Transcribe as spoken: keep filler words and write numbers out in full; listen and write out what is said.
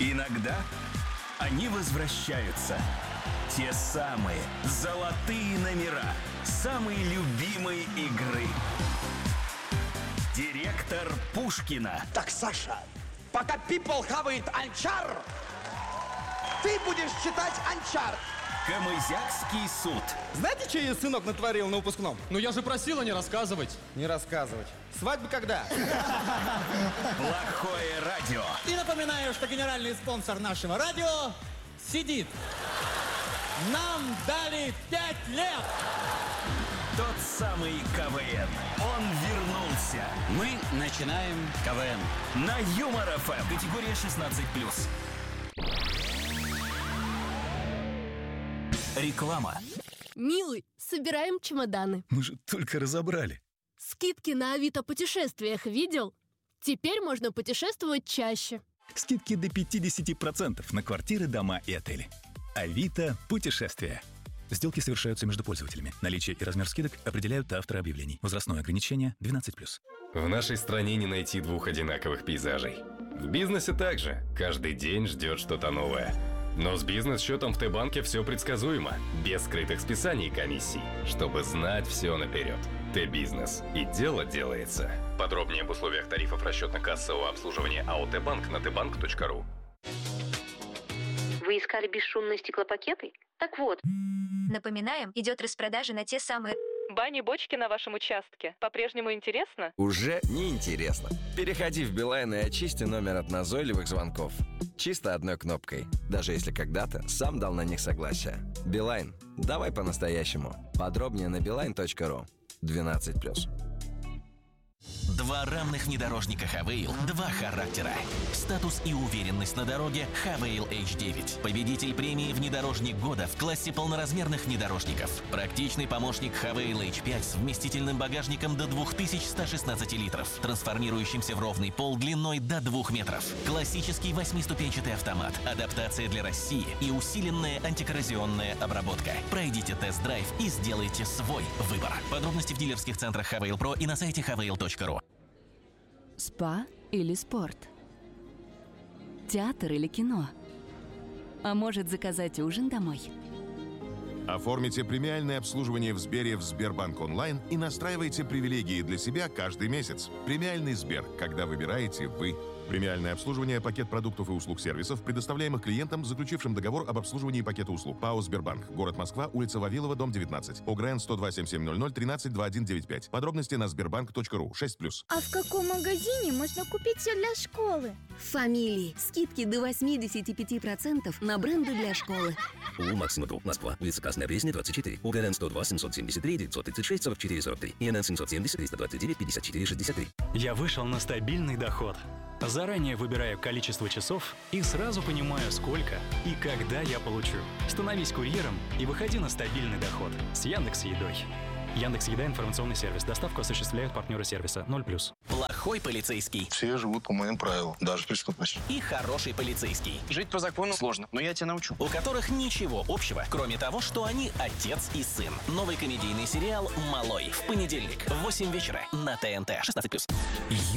Иногда они возвращаются. Те самые золотые номера самой любимой игры. Директор Пушкина. Так, Саша, пока people хавает анчар, ты будешь читать анчар. Камызякский суд. Знаете, что я, сынок, натворил на выпускном? Ну я же просила не рассказывать. Не рассказывать. Свадьба когда? Плохое радио. И напоминаю, что генеральный спонсор нашего радио сидит. Нам дали пять лет. Тот самый КВН. Он вернулся. Мы начинаем КВН. На Юмор эф эм. Категория шестнадцать плюс. Реклама. Милый, собираем чемоданы. Мы же только разобрали. Скидки на Авито путешествиях видел? Теперь можно путешествовать чаще. Скидки до пятьдесят процентов на квартиры, дома и отели. Авито путешествия. Сделки совершаются между пользователями. Наличие и размер скидок определяют авторы объявлений. Возрастное ограничение двенадцать плюс. В нашей стране не найти двух одинаковых пейзажей. В бизнесе также. Каждый день ждет что-то новое. Но с бизнес-счетом в Т-банке все предсказуемо. Без скрытых списаний и комиссий. Чтобы знать все наперед. Т-бизнес. И дело делается. Подробнее об условиях тарифов расчетно-кассового обслуживания АО Т-банк на тбанк точка ру. Вы искали бесшумные стеклопакеты? Так вот. Напоминаем, идет распродажа на те самые... Бани-бочки на вашем участке. По-прежнему интересно? Уже не интересно. Переходи в Билайн и очисти номер от назойливых звонков. Чисто одной кнопкой. Даже если когда-то сам дал на них согласие. Билайн. Давай по-настоящему. Подробнее на билайн точка ру. двенадцать плюс. Два равных внедорожника Хавейл, два характера. Статус и уверенность на дороге Хавейл эйч девять. Победитель премии «Внедорожник года» в классе полноразмерных внедорожников. Практичный помощник Хавейл эйч пять с вместительным багажником до две тысячи сто шестнадцать литров, трансформирующимся в ровный пол длиной до двух метров. Классический восьмиступенчатый автомат, адаптация для России и усиленная антикоррозионная обработка. Пройдите тест-драйв и сделайте свой выбор. Подробности в дилерских центрах Хавейл Про и на сайте хавейл точка ру. Спа или спорт? Театр или кино? А может, заказать ужин домой? Оформите премиальное обслуживание в Сбере в Сбербанк онлайн и настраивайте привилегии для себя каждый месяц. Премиальный Сбер, когда выбираете вы. Премиальное обслуживание, пакет продуктов и услуг сервисов, предоставляемых клиентам, заключившим договор об обслуживании пакета услуг. ПАО «Сбербанк». Город Москва, улица Вавилова, дом девятнадцать. ОГРН сто два семь семь ноль ноль тринадцать двадцать один девяносто пять. Подробности на сбербанк точка ру. шесть плюс. А в каком магазине можно купить все для школы? В «Фамилии». Скидки до восемьдесят пять процентов на бренды для школы. УУ «Максима Групп», Москва, улица Красная Пресня, двадцать четыре. ОГРН сто два семьсот семьдесят три девятьсот тридцать шесть сорок четыре сорок три. ИНН семьсот семьдесят триста двадцать девять пятьдесят четыре шестьдесят три. Я вышел на стабильный доход. Заранее выбираю количество часов и сразу понимаю, сколько и когда я получу. Становись курьером и выходи на стабильный доход с Яндекс.Едой. Яндекс.Еда — информационный сервис. Доставку осуществляют партнеры сервиса ноль плюс. Плохой полицейский. Все живут по моим правилам, даже преступность. И хороший полицейский. Жить по закону сложно, но я тебя научу. У которых ничего общего, кроме того, что они отец и сын. Новый комедийный сериал «Малой» в понедельник в восемь вечера на ТНТ. шестнадцать плюс.